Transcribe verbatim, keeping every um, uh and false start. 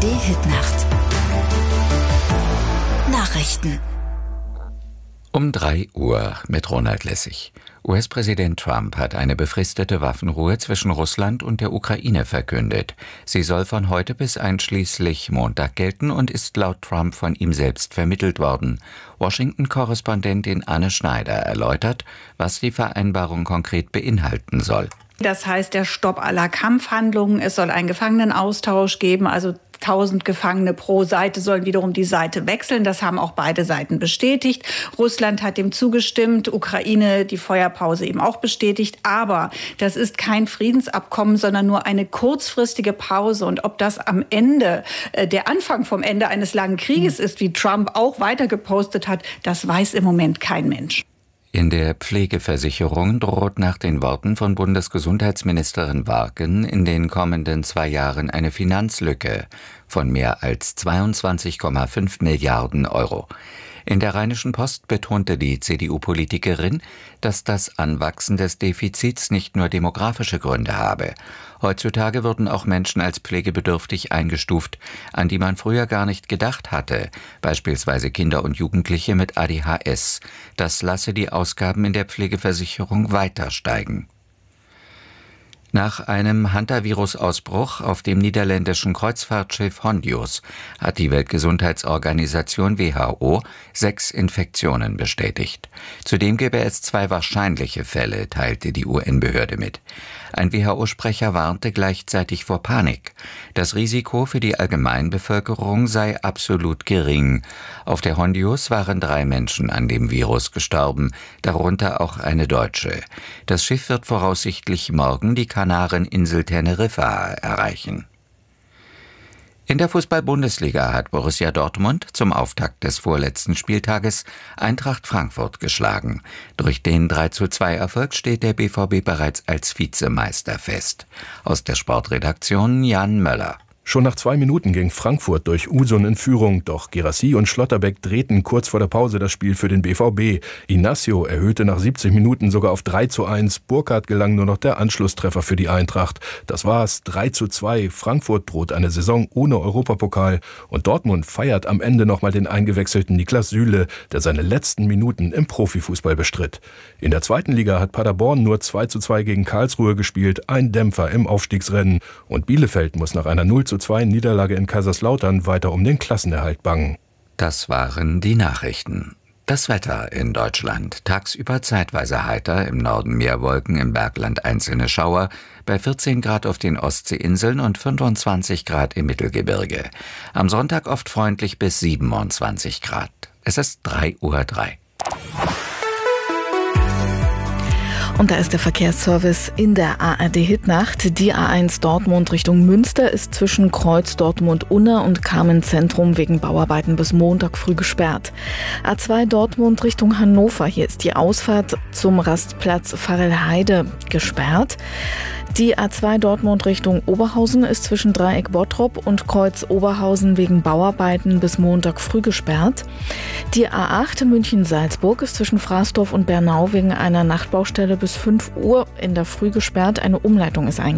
D Hitnacht. Nachrichten. Um drei Uhr mit Ronald Lessig. U S-Präsident Trump hat eine befristete Waffenruhe zwischen Russland und der Ukraine verkündet. Sie soll von heute bis einschließlich Montag gelten und ist laut Trump von ihm selbst vermittelt worden. Washington-Korrespondentin Anne Schneider erläutert, was die Vereinbarung konkret beinhalten soll. Das heißt, der Stopp aller Kampfhandlungen, es soll einen Gefangenenaustausch geben, also tausend Gefangene pro Seite sollen wiederum die Seite wechseln. Das haben auch beide Seiten bestätigt. Russland hat dem zugestimmt, Ukraine die Feuerpause eben auch bestätigt. Aber das ist kein Friedensabkommen, sondern nur eine kurzfristige Pause. Und ob das am Ende äh, der Anfang vom Ende eines langen Krieges ist, wie Trump auch weiter gepostet hat, das weiß im Moment kein Mensch. In der Pflegeversicherung droht nach den Worten von Bundesgesundheitsministerin Warken in den kommenden zwei Jahren eine Finanzlücke von mehr als zweiundzwanzig Komma fünf Milliarden Euro. In der Rheinischen Post betonte die C D U-Politikerin, dass das Anwachsen des Defizits nicht nur demografische Gründe habe. Heutzutage würden auch Menschen als pflegebedürftig eingestuft, an die man früher gar nicht gedacht hatte, beispielsweise Kinder und Jugendliche mit A D H S. Das lasse die Ausgaben in der Pflegeversicherung weiter steigen. Nach einem Hantavirus-Ausbruch auf dem niederländischen Kreuzfahrtschiff Hondius hat die Weltgesundheitsorganisation W H O sechs Infektionen bestätigt. Zudem gäbe es zwei wahrscheinliche Fälle, teilte die U N-Behörde mit. Ein W H O-Sprecher warnte gleichzeitig vor Panik. Das Risiko für die Allgemeinbevölkerung sei absolut gering. Auf der Hondius waren drei Menschen an dem Virus gestorben, darunter auch eine Deutsche. Das Schiff wird voraussichtlich morgen die Kanareninsel Teneriffa erreichen. In der Fußball-Bundesliga hat Borussia Dortmund zum Auftakt des vorletzten Spieltages Eintracht Frankfurt geschlagen. Durch den drei zu zwei Erfolg steht der B V B bereits als Vizemeister fest. Aus der Sportredaktion Jan Möller. Schon nach zwei Minuten ging Frankfurt durch Usun in Führung, doch Guirassy und Schlotterbeck drehten kurz vor der Pause das Spiel für den B V B. Inacio erhöhte nach siebzig Minuten sogar auf drei zu eins. Burkhardt gelang nur noch der Anschlusstreffer für die Eintracht. Das war's, drei zu zwei. Frankfurt droht eine Saison ohne Europapokal und Dortmund feiert am Ende nochmal den eingewechselten Niklas Süle, der seine letzten Minuten im Profifußball bestritt. In der zweiten Liga hat Paderborn nur zwei zu zwei gegen Karlsruhe gespielt, ein Dämpfer im Aufstiegsrennen. Und Bielefeld muss nach einer null zu zwei Niederlage in Kaiserslautern weiter um den Klassenerhalt bangen. Das waren die Nachrichten. Das Wetter in Deutschland. Tagsüber zeitweise heiter, im Norden mehr Wolken, im Bergland einzelne Schauer, bei vierzehn Grad auf den Ostseeinseln und fünfundzwanzig Grad im Mittelgebirge. Am Sonntag oft freundlich bis siebenundzwanzig Grad. Es ist drei Uhr drei. Und da ist der Verkehrsservice in der A R D Hitnacht. Die A eins Dortmund Richtung Münster ist zwischen Kreuz Dortmund-Unna und Carmen-Zentrum wegen Bauarbeiten bis Montag früh gesperrt. A zwei Dortmund Richtung Hannover. Hier ist die Ausfahrt zum Rastplatz Pfarrelheide gesperrt. Die A zwei Dortmund Richtung Oberhausen ist zwischen Dreieck Bottrop und Kreuz Oberhausen wegen Bauarbeiten bis Montag früh gesperrt. Die A acht München-Salzburg ist zwischen Fraßdorf und Bernau wegen einer Nachtbaustelle bis fünf Uhr in der Früh gesperrt. Eine Umleitung ist eingestellt.